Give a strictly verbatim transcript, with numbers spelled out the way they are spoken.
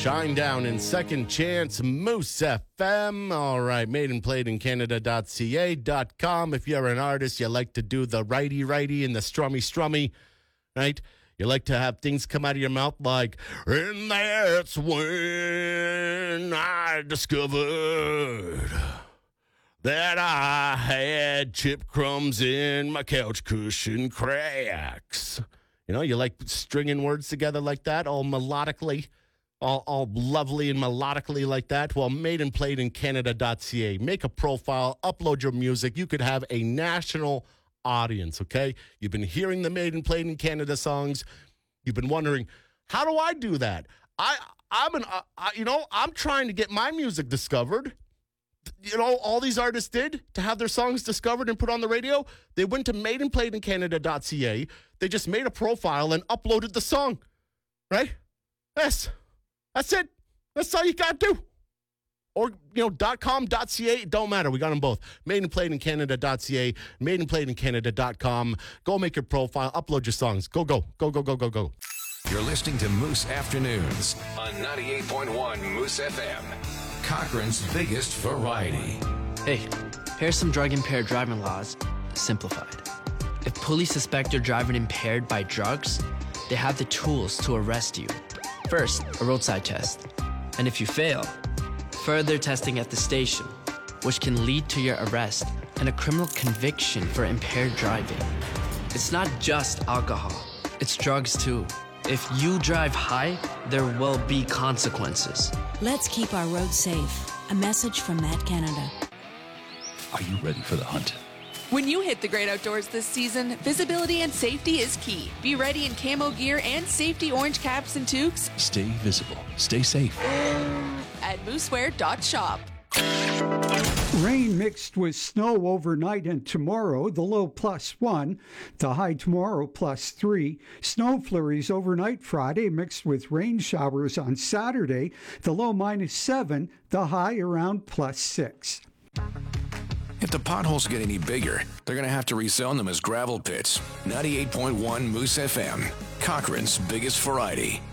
Shine Down in Second Chance, Moose F M. All right, made and played in Canada dot c a dot com. If you're an artist, you like to do the righty-righty and the strummy-strummy, right? You like to have things come out of your mouth like, and that's when I discovered that I had chip crumbs in my couch cushion cracks. You know, you like stringing words together like that, all melodically. All, all lovely and melodically like that. Well, made and played in Canada dot c a. Make a profile, upload your music. You could have a national audience, okay? You've been hearing the Made and Played in Canada songs. You've been wondering, how do I do that? I, I'm an, uh, I, you know, I'm trying to get my music discovered. You know, all these artists did to have their songs discovered and put on the radio. They went to made and played in Canada dot c a. They just made a profile and uploaded the song, right? Yes. That's it. That's all you got to do. Or, you know, .com, .ca, don't matter. We got them both. Made and played in Canada dot c a, made and played in Canada dot com. Go make your profile, upload your songs. Go, go, go, go, go, go, go. You're listening to Moose Afternoons on ninety-eight point one Moose F M. Cochrane's biggest variety. Hey, here's some drug-impaired driving laws, simplified. If police suspect you're driving impaired by drugs, they have the tools to arrest you. First, a roadside test. And if you fail, further testing at the station, which can lead to your arrest and a criminal conviction for impaired driving. It's not just alcohol, it's drugs too. If you drive high, there will be consequences. Let's keep our roads safe. A message from Matt Canada. Are you ready for the hunt? When you hit the great outdoors this season, visibility and safety is key. Be ready in camo gear and safety orange caps and toques. Stay visible. Stay safe. At moosewear dot shop. Rain mixed with snow overnight and tomorrow, the low plus one, the high tomorrow plus three. Snow flurries overnight Friday mixed with rain showers on Saturday, the low minus seven, the high around plus six. If the potholes get any bigger, they're going to have to rezone them as gravel pits. ninety-eight point one Moose F M, Cochrane's biggest variety.